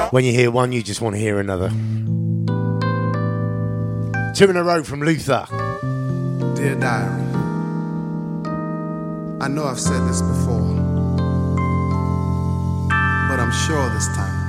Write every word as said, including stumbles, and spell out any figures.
When you hear one, you just want to hear another. Two in a row from Luther. Dear Diary, I know I've said this before, but I'm sure this time